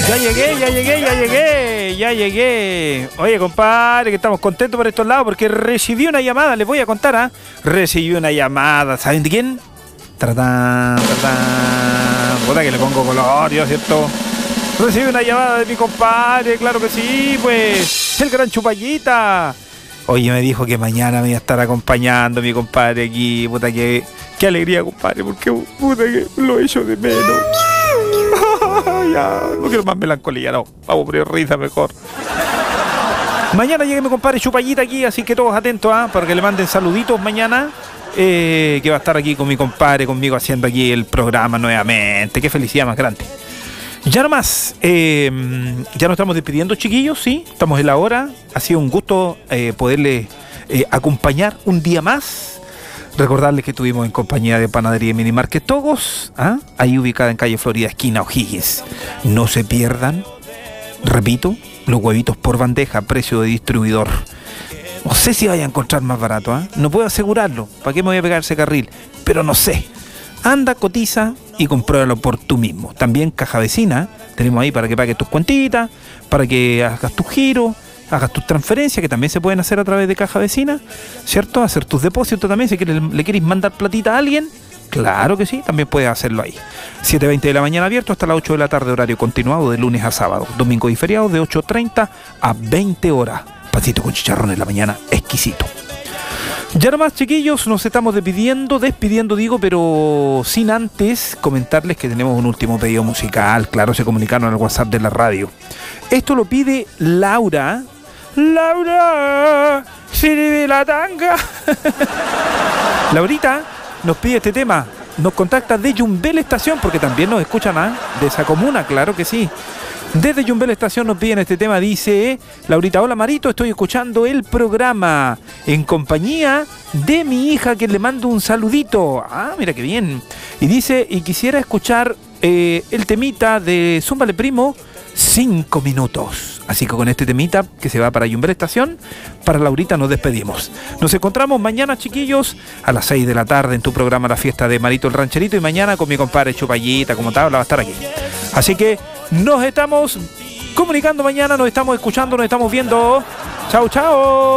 Ya llegué. Oye, compadre, que estamos contentos por estos lados porque recibí una llamada, les voy a contar, ¿ah? Recibí una llamada, ¿saben de quién? Tratán. Puta que le pongo color, yo, ¿cierto? Recibí una llamada de mi compadre, claro que sí, pues, el gran Chupallita. Oye, me dijo que mañana me iba a estar acompañando mi compadre aquí, puta que... Qué alegría, compadre, porque puta que lo echo de menos. Ya, no quiero más melancolía, no. Vamos a poner risa mejor. Mañana llegue mi compadre Chupallita aquí, así que todos atentos, para que le manden saluditos mañana. Que va a estar aquí con mi compadre, conmigo haciendo aquí el programa nuevamente. Qué felicidad más grande. Ya nomás, ya nos estamos despidiendo, chiquillos, ¿sí? Estamos en la hora. Ha sido un gusto poderles acompañar un día más. Recordarles que estuvimos en compañía de Panadería Mini Market Togos, ahí ubicada en calle Florida, esquina O'Higgins. No se pierdan, repito, los huevitos por bandeja, precio de distribuidor. No sé si vaya a encontrar más barato, no puedo asegurarlo, ¿para qué me voy a pegar ese carril? Pero no sé. Anda, cotiza y compruébalo por tú mismo. También Caja Vecina, tenemos ahí para que pagues tus cuentitas, para que hagas tus giros, hagas tus transferencias, que también se pueden hacer a través de Caja Vecina, ¿cierto? Hacer tus depósitos también, si le quieres mandar platita a alguien, claro que sí, también puedes hacerlo ahí. 7:20 de la mañana abierto hasta las 8 de la tarde, horario continuado de lunes a sábado. Domingo y feriados de 8:30 a 20 horas. Pasito con chicharrón en la mañana, exquisito. Ya nomás, chiquillos, nos estamos despidiendo digo, pero sin antes comentarles que tenemos un último pedido musical. Claro, se comunicaron al WhatsApp de la radio. Esto lo pide Laura, sirve la tanga. Laurita nos pide este tema, nos contacta de Yumbel Estación, porque también nos escuchan de esa comuna, claro que sí. Desde Yumbel Estación nos piden este tema, dice Laurita: hola Marito, estoy escuchando el programa en compañía de mi hija, que le mando un saludito. Mira qué bien. Y dice, y quisiera escuchar el temita de Zúmbale Primo, 5 minutos. Así que con este temita que se va para Yumbel Estación, para Laurita nos despedimos. Nos encontramos mañana, chiquillos, a las 6 de la tarde en tu programa La Fiesta de Marito el Rancherito, y mañana con mi compadre Chupallita, como tal, va a estar aquí. Así que nos estamos comunicando mañana, nos estamos escuchando, nos estamos viendo. Chao, chao.